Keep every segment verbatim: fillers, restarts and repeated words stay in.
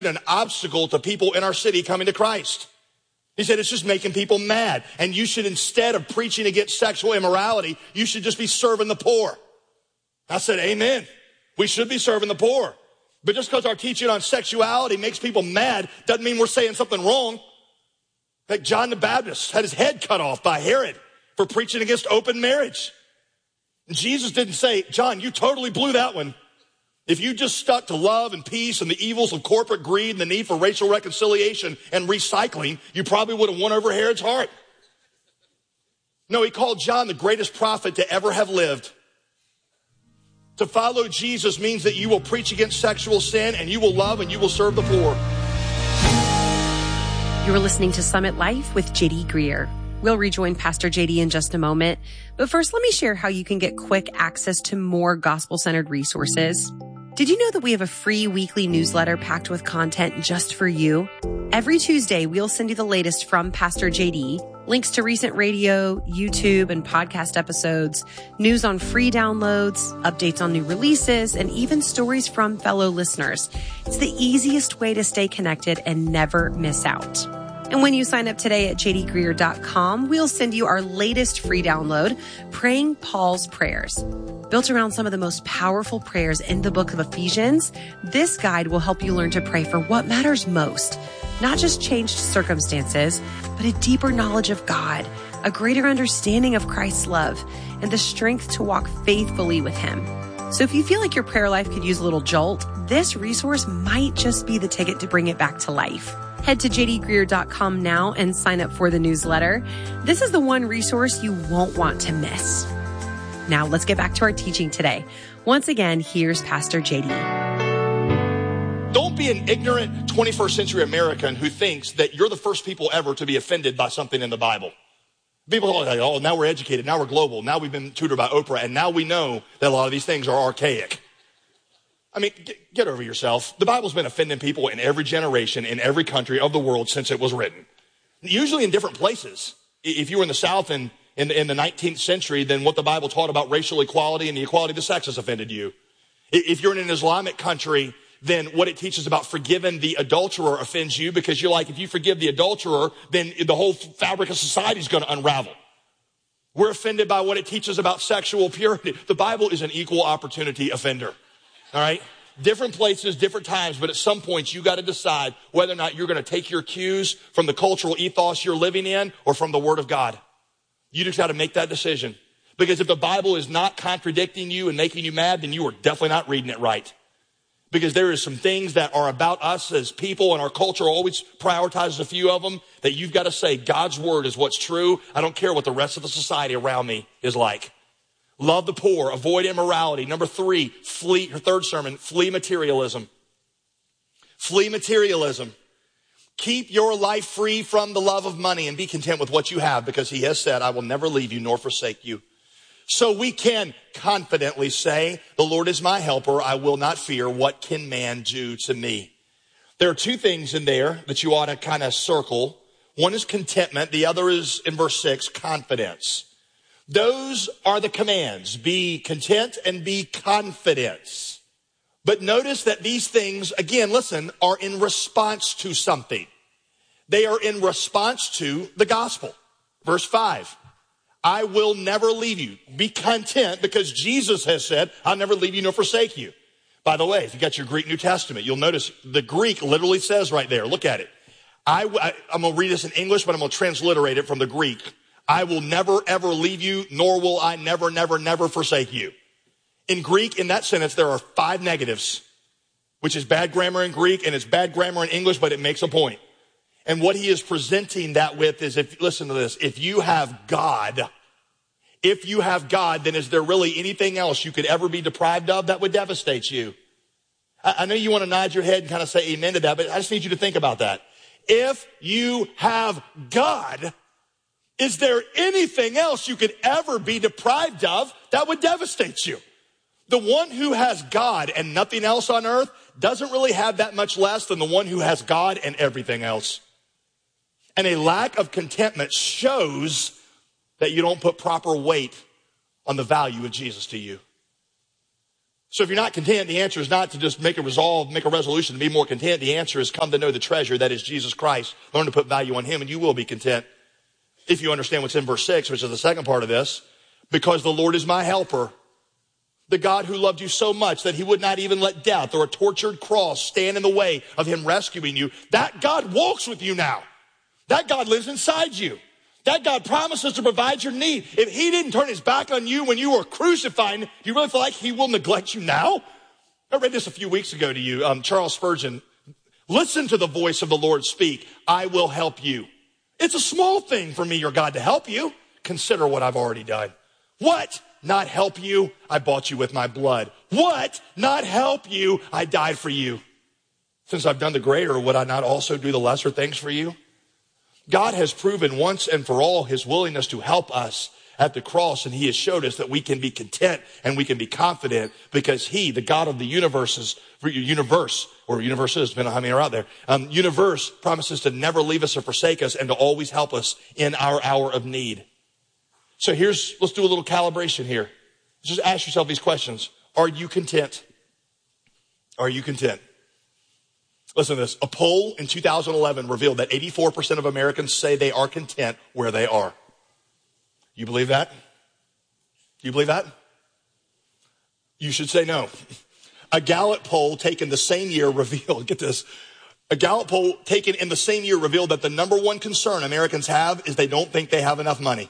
an obstacle to people in our city coming to Christ. He said, it's just making people mad. And you should, instead of preaching against sexual immorality, you should just be serving the poor. I said, amen. We should be serving the poor. But just because our teaching on sexuality makes people mad doesn't mean we're saying something wrong. Like John the Baptist had his head cut off by Herod for preaching against open marriage. And Jesus didn't say, John, you totally blew that one. If you just stuck to love and peace and the evils of corporate greed and the need for racial reconciliation and recycling, you probably would have won over Herod's heart. No, he called John the greatest prophet to ever have lived. To follow Jesus means that you will preach against sexual sin and you will love and you will serve the poor. You're listening to Summit Life with J D Greear. We'll rejoin Pastor J D in just a moment. But first, let me share how you can get quick access to more gospel-centered resources. Did you know that we have a free weekly newsletter packed with content just for you? Every Tuesday, we'll send you the latest from Pastor J D, links to recent radio, YouTube, and podcast episodes, news on free downloads, updates on new releases, and even stories from fellow listeners. It's the easiest way to stay connected and never miss out. And when you sign up today at j d greear dot com, we'll send you our latest free download, Praying Paul's Prayers. Built around some of the most powerful prayers in the book of Ephesians, this guide will help you learn to pray for what matters most. Not just changed circumstances, but a deeper knowledge of God, a greater understanding of Christ's love, and the strength to walk faithfully with Him. So if you feel like your prayer life could use a little jolt, this resource might just be the ticket to bring it back to life. Head to j d greear dot com now and sign up for the newsletter. This is the one resource you won't want to miss. Now let's get back to our teaching today. Once again, here's Pastor J D. Don't be an ignorant twenty-first century American who thinks that you're the first people ever to be offended by something in the Bible. People are like, oh, now we're educated, now we're global, now we've been tutored by Oprah, and now we know that a lot of these things are archaic. I mean, get, get over yourself. The Bible's been offending people in every generation, in every country of the world since it was written. Usually in different places. If you were in the South and in the, in the nineteenth century, then what the Bible taught about racial equality and the equality of the sexes offended you. If you're in an Islamic country, then what it teaches about forgiving the adulterer offends you, because you're like, if you forgive the adulterer, then the whole fabric of society is going to unravel. We're offended by what it teaches about sexual purity. The Bible is an equal opportunity offender. All right? Different places, different times, but at some point you got to decide whether or not you're going to take your cues from the cultural ethos you're living in or from the Word of God. You just got to make that decision. Because if the Bible is not contradicting you and making you mad, then you are definitely not reading it right. Because there is some things that are about us as people, and our culture always prioritizes a few of them, that you've got to say, God's Word is what's true. I don't care what the rest of the society around me is like. Love the poor, avoid immorality. Number three, flee, her third sermon, flee materialism. Flee materialism. Keep your life free from the love of money and be content with what you have, because He has said, I will never leave you nor forsake you. So we can confidently say, the Lord is my helper. I will not fear. What can man do to me? There are two things in there that you ought to kind of circle. One is contentment. The other is, in verse six, confidence. Those are the commands. Be content and be confident. But notice that these things, again, listen, are in response to something. They are in response to the gospel. Verse five, I will never leave you. Be content, because Jesus has said, I'll never leave you nor forsake you. By the way, if you got your Greek New Testament, you'll notice the Greek literally says right there, look at it. I, I, I'm going to read this in English, but I'm going to transliterate it from the Greek. I will never, ever leave you, nor will I never, never, never forsake you. In Greek, in that sentence, there are five negatives, which is bad grammar in Greek, and it's bad grammar in English, but it makes a point. And what he is presenting that with is, if, listen to this, if you have God, if you have God, then is there really anything else you could ever be deprived of that would devastate you? I, I know you want to nod your head and kind of say amen to that, but I just need you to think about that. If you have God, is there anything else you could ever be deprived of that would devastate you? The one who has God and nothing else on earth doesn't really have that much less than the one who has God and everything else. And a lack of contentment shows that you don't put proper weight on the value of Jesus to you. So if you're not content, the answer is not to just make a resolve, make a resolution to be more content. The answer is come to know the treasure that is Jesus Christ. Learn to put value on him and you will be content. If you understand what's in verse six, which is the second part of this, because the Lord is my helper, the God who loved you so much that he would not even let death or a tortured cross stand in the way of him rescuing you. That God walks with you now. That God lives inside you. That God promises to provide your need. If he didn't turn his back on you when you were crucified, do you really feel like he will neglect you now? I read this a few weeks ago to you. Um, Charles Spurgeon, listen to the voice of the Lord speak. I will help you. It's a small thing for me, your God, to help you. Consider what I've already done. What? Not help you? I bought you with my blood. What? Not help you? I died for you. Since I've done the greater, would I not also do the lesser things for you? God has proven once and for all his willingness to help us at the cross, and he has showed us that we can be content and we can be confident because he, the God of the universes, universe, or universes, depending on how many are out there, um, universe promises to never leave us or forsake us and to always help us in our hour of need. So here's, let's do a little calibration here. Just ask yourself these questions. Are you content? Are you content? Listen to this. A poll in two thousand eleven revealed that eighty-four percent of Americans say they are content where they are. You believe that? You believe that? You should say no. A Gallup poll taken the same year revealed, get this, a Gallup poll taken in the same year revealed that the number one concern Americans have is they don't think they have enough money.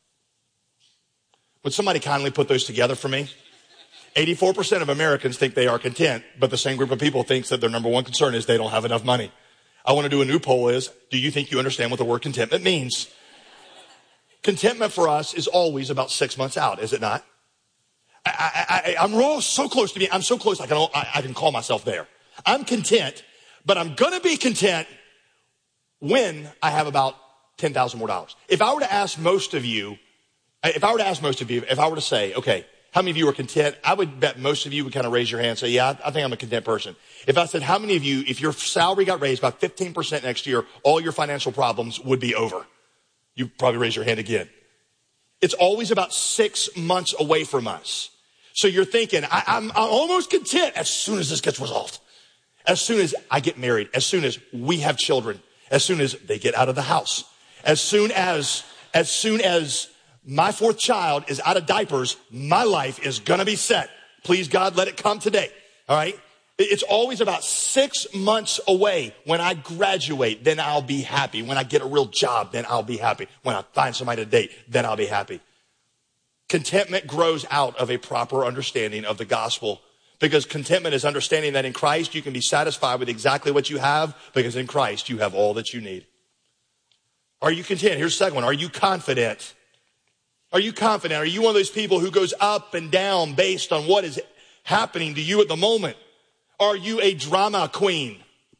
Would somebody kindly put those together for me? eighty-four percent of Americans think they are content, but the same group of people thinks that their number one concern is they don't have enough money. I want to do a new poll is, do you think you understand what the word contentment means? Contentment for us is always about six months out, is it not? I, I, I, I'm raw, so close to me. I'm so close I can, I, I can call myself there. I'm content, but I'm going to be content when I have about ten thousand more dollars. If I were to ask most of you, if I were to ask most of you, if I were to say, okay, how many of you are content? I would bet most of you would kind of raise your hand and say, yeah, I think I'm a content person. If I said, how many of you, if your salary got raised by fifteen percent next year, all your financial problems would be over? You probably raise your hand again. It's always about six months away from us. So you're thinking, I, I'm, I'm almost content as soon as this gets resolved. As soon as I get married, as soon as we have children, as soon as they get out of the house, as soon as, as soon as my fourth child is out of diapers, my life is going to be set. Please, God, let it come today. All right. It's always about six months away. When I graduate, then I'll be happy. When I get a real job, then I'll be happy. When I find somebody to date, then I'll be happy. Contentment grows out of a proper understanding of the gospel, because contentment is understanding that in Christ you can be satisfied with exactly what you have, because in Christ you have all that you need. Are you content? Here's the second one. Are you confident? Are you confident? Are you one of those people who goes up and down based on what is happening to you at the moment? Are you a drama queen?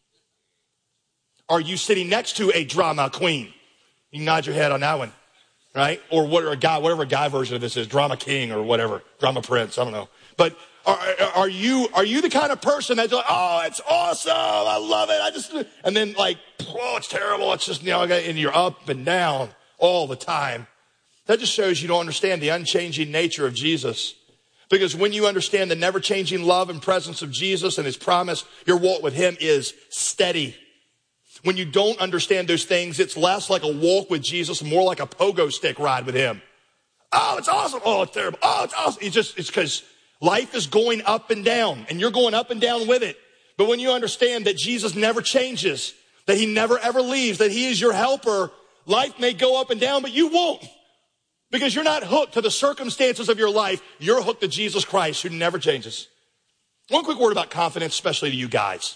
Are you sitting next to a drama queen? You can nod your head on that one, right? Or what, or a guy, whatever guy version of this is, drama king or whatever, drama prince, I don't know. But are, are you, are you the kind of person that's like, oh, it's awesome, I love it, I just, and then like, oh, it's terrible, it's just, you know, and you're up and down all the time. That just shows you don't understand the unchanging nature of Jesus. Because when you understand the never-changing love and presence of Jesus and his promise, your walk with him is steady. When you don't understand those things, it's less like a walk with Jesus, more like a pogo stick ride with him. Oh, it's awesome. Oh, it's terrible. Oh, it's awesome. It's just, it's because life is going up and down, and you're going up and down with it. But when you understand that Jesus never changes, that he never ever leaves, that he is your helper, life may go up and down, but you won't. Because you're not hooked to the circumstances of your life. You're hooked to Jesus Christ, who never changes. One quick word about confidence, especially to you guys.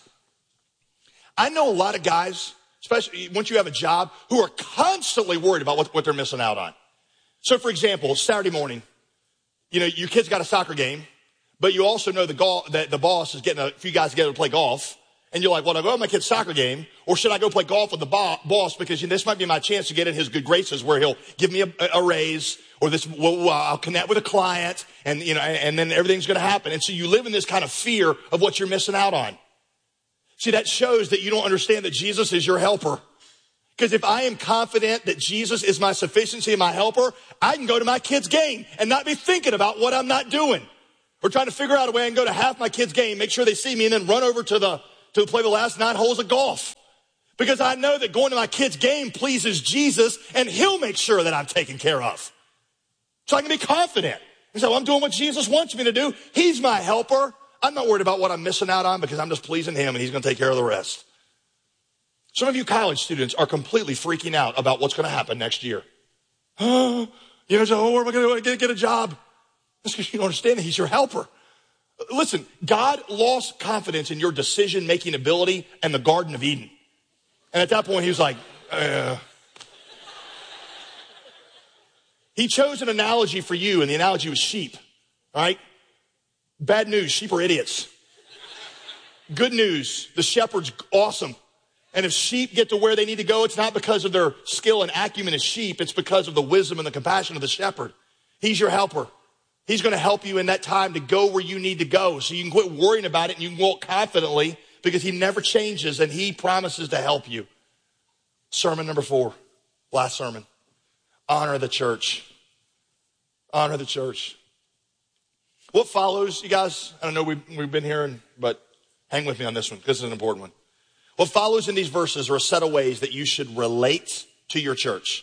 I know a lot of guys, especially once you have a job, who are constantly worried about what, what they're missing out on. So, for example, Saturday morning, you know, your kid's got a soccer game, but you also know the, golf, that the boss is getting a few guys together to play golf. And you're like, well, do I go to my kid's soccer game, or should I go play golf with the bo- boss? Because you know, this might be my chance to get in his good graces, where he'll give me a, a raise, or this, well, I'll connect with a client, and you know, and then everything's going to happen. And so you live in this kind of fear of what you're missing out on. See, that shows that you don't understand that Jesus is your helper. Because if I am confident that Jesus is my sufficiency and my helper, I can go to my kid's game and not be thinking about what I'm not doing. Or trying to figure out a way I can go to half my kid's game, make sure they see me, and then run over to the to play the last nine holes of golf. Because I know that going to my kid's game pleases Jesus, and he'll make sure that I'm taken care of. So I can be confident. And so I'm doing what Jesus wants me to do. He's my helper. I'm not worried about what I'm missing out on because I'm just pleasing him, and he's going to take care of the rest. Some of you college students are completely freaking out about what's going to happen next year. Oh, you know, so, oh, where am I going to get, get a job? That's because you don't understand that he's your helper. Listen, God lost confidence in your decision-making ability in the Garden of Eden. And at that point, he was like, uh. He chose an analogy for you, and the analogy was sheep, all right? Bad news, sheep are idiots. Good news, the shepherd's awesome. And if sheep get to where they need to go, it's not because of their skill and acumen as sheep. It's because of the wisdom and the compassion of the shepherd. He's your helper. He's going to help you in that time to go where you need to go. So you can quit worrying about it and you can walk confidently because he never changes and he promises to help you. Sermon number four, last sermon. Honor the church. Honor the church. What follows, you guys? I don't know, we've, we've been here, and, but hang with me on this one. This is an important one. What follows in these verses are a set of ways that you should relate to your church.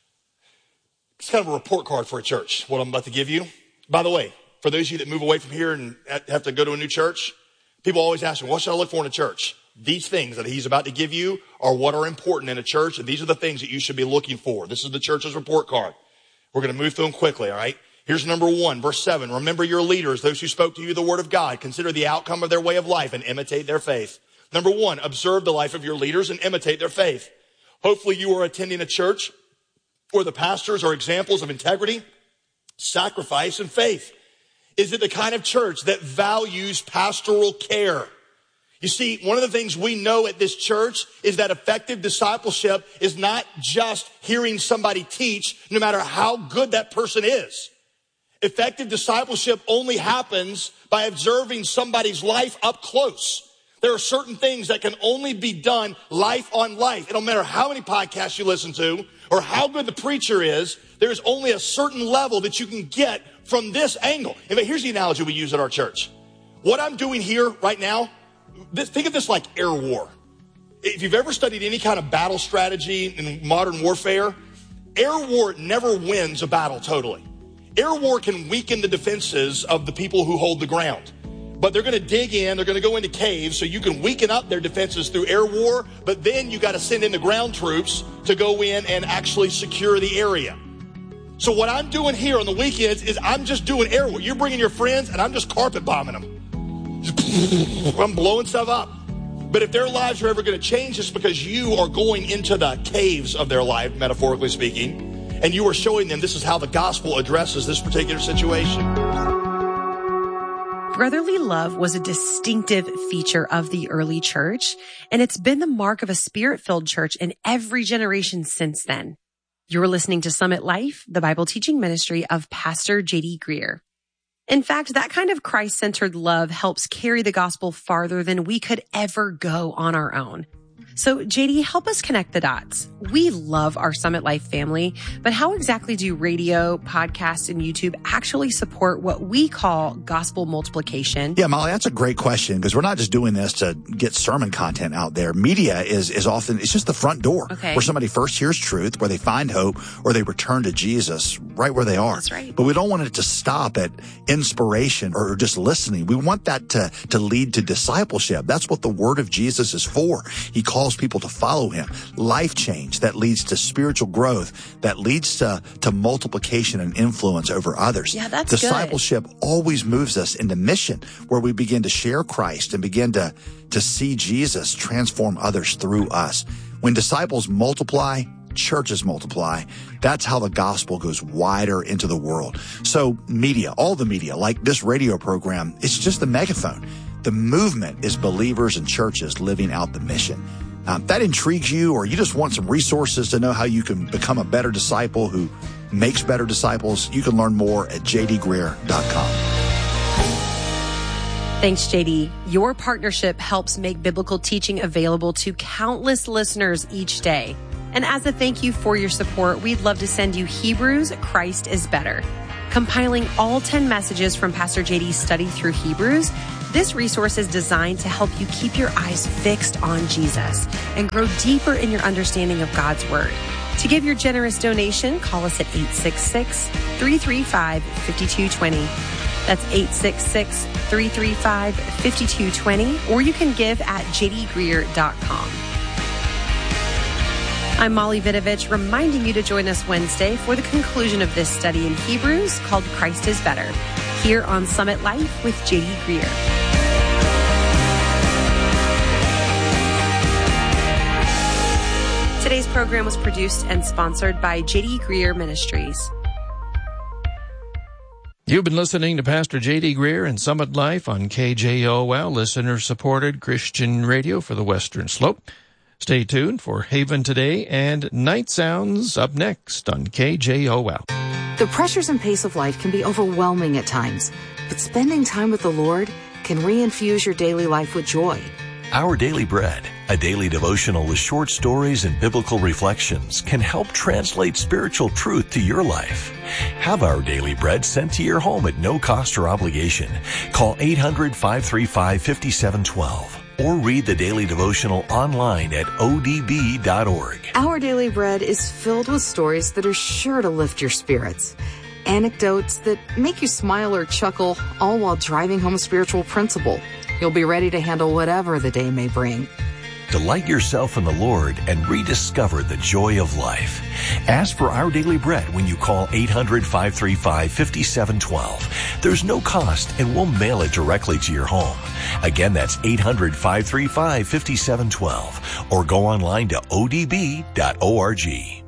It's kind of a report card for a church, what I'm about to give you. By the way, for those of you that move away from here and have to go to a new church, people always ask me, what should I look for in a church? These things that he's about to give you are what are important in a church, and these are the things that you should be looking for. This is the church's report card. We're going to move through them quickly, all right? Here's number one, verse seven. Remember your leaders, those who spoke to you the word of God. Consider the outcome of their way of life and imitate their faith. Number one, observe the life of your leaders and imitate their faith. Hopefully you are attending a church where the pastors are examples of integrity, sacrifice, and faith. Is it the kind of church that values pastoral care? You see, one of the things we know at this church is that effective discipleship is not just hearing somebody teach, no matter how good that person is. Effective discipleship only happens by observing somebody's life up close. There are certain things that can only be done life on life. It don't matter how many podcasts you listen to or how good the preacher is. There's only a certain level that you can get from this angle. In fact, here's the analogy we use at our church. What I'm doing here right now, this, think of this like air war. If you've ever studied any kind of battle strategy in modern warfare, air war never wins a battle totally. Air war can weaken the defenses of the people who hold the ground. But they're going to dig in, they're going to go into caves, so you can weaken up their defenses through air war, but then you got to send in the ground troops to go in and actually secure the area. So what I'm doing here on the weekends is I'm just doing air war. You're bringing your friends, and I'm just carpet bombing them. I'm blowing stuff up. But if their lives are ever going to change, it's because you are going into the caves of their life, metaphorically speaking, and you are showing them this is how the gospel addresses this particular situation. Brotherly love was a distinctive feature of the early church, and it's been the mark of a spirit-filled church in every generation since then. You're listening to Summit Life, the Bible teaching ministry of Pastor J D Greer. In fact, that kind of Christ-centered love helps carry the gospel farther than we could ever go on our own. So, J D, help us connect the dots. We love our Summit Life family, but how exactly do radio, podcasts, and YouTube actually support what we call gospel multiplication? Yeah, Molly, that's a great question because we're not just doing this to get sermon content out there. Media is is often, it's just the front door okay. where somebody first hears truth, where they find hope, or they return to Jesus right where they are. That's right. But we don't want it to stop at inspiration or just listening. We want that to, to lead to discipleship. That's what the word of Jesus is for. He calls people to follow him. Life change that leads to spiritual growth, that leads to, to multiplication and influence over others. Yeah, that's Discipleship good. always moves us into mission where we begin to share Christ and begin to, to see Jesus transform others through us. When disciples multiply, churches multiply. That's how the gospel goes wider into the world. So media, all the media, like this radio program, it's just the megaphone. The movement is believers and churches living out the mission. Um, that intrigues you, or you just want some resources to know how you can become a better disciple who makes better disciples, you can learn more at j d greer dot com. Thanks, J D. Your partnership helps make biblical teaching available to countless listeners each day. And as a thank you for your support, we'd love to send you Hebrews, Christ is Better. Compiling all ten messages from Pastor J D's study through Hebrews, this resource is designed to help you keep your eyes fixed on Jesus and grow deeper in your understanding of God's Word. To give your generous donation, call us at eight six six, three three five, five two two zero. That's eight six six, three three five, five two two zero, or you can give at j d greer dot com. I'm Molly Vidovich, reminding you to join us Wednesday for the conclusion of this study in Hebrews called Christ is Better, here on Summit Life with J D Greer. Today's program was produced and sponsored by J D Greer Ministries. You've been listening to Pastor J D Greer and Summit Life on K J O L, listener-supported Christian radio for the Western Slope. Stay tuned for Haven Today and Night Sounds up next on K J O L. The pressures and pace of life can be overwhelming at times, but spending time with the Lord can reinfuse your daily life with joy. Our Daily Bread, a daily devotional with short stories and biblical reflections, can help translate spiritual truth to your life. Have Our Daily Bread sent to your home at no cost or obligation. Call eight hundred, five three five, five seven one two or read the daily devotional online at o d b dot org. Our Daily Bread is filled with stories that are sure to lift your spirits. Anecdotes that make you smile or chuckle, all while driving home a spiritual principle. You'll be ready to handle whatever the day may bring. Delight yourself in the Lord and rediscover the joy of life. Ask for Our Daily Bread when you call eight hundred, five three five, five seven one two. There's no cost and we'll mail it directly to your home. Again, that's eight hundred, five three five, five seven one two or go online to o d b dot org.